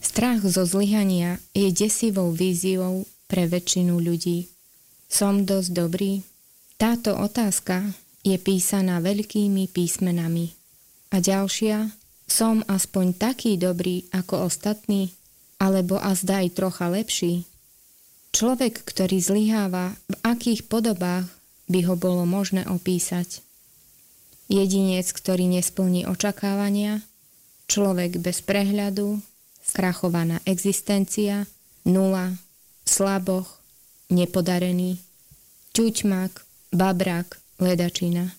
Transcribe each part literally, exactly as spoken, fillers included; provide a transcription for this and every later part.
Strach zo zlyhania je desivou víziou pre väčšinu ľudí. Som dosť dobrý? Táto otázka je písaná veľkými písmenami. A ďalšia, som aspoň taký dobrý ako ostatní, alebo azda aj trocha lepší. Človek, ktorý zlyháva, v akých podobách by ho bolo možné opísať? Jedinec, ktorý nesplní očakávania, človek bez prehľadu, skrachovaná existencia, nula, slaboch, nepodarený, ťuťmak, babrak, ledačina.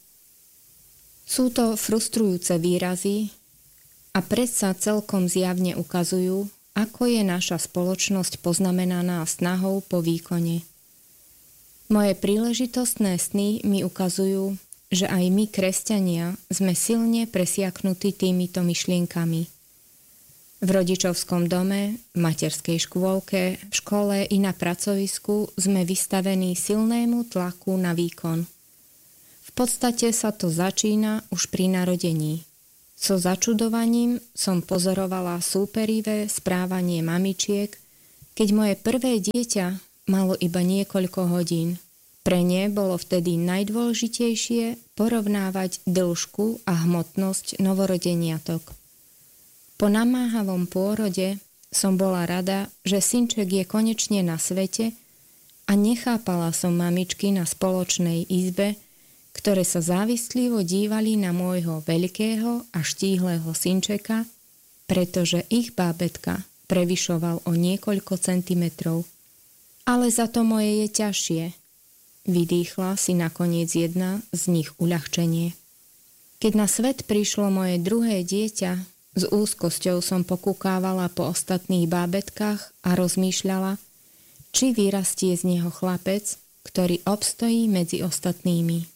Sú to frustrujúce výrazy a predsa celkom zjavne ukazujú, ako je naša spoločnosť poznamenaná snahou po výkone. Moje príležitostné sny mi ukazujú, že aj my, kresťania, sme silne presiaknutí týmito myšlienkami. V rodičovskom dome, v materskej škôlke, v škole i na pracovisku sme vystavení silnému tlaku na výkon. V podstate sa to začína už pri narodení. So začudovaním som pozorovala súperivé správanie mamičiek, keď moje prvé dieťa malo iba niekoľko hodín. Pre ne bolo vtedy najdôležitejšie porovnávať dĺžku a hmotnosť novorodeniatok. Po namáhavom pôrode som bola rada, že synček je konečne na svete a nechápala som mamičky na spoločnej izbe, ktoré sa závislivo dívali na môjho veľkého a štíhleho synčeka, pretože ich bábätka prevyšoval o niekoľko centimetrov. Ale za to moje je ťažšie. Vydýchla si nakoniec jedna z nich uľahčenie. Keď na svet prišlo moje druhé dieťa, s úzkosťou som pokúkávala po ostatných bábätkách a rozmýšľala, či vyrastie z neho chlapec, ktorý obstojí medzi ostatnými.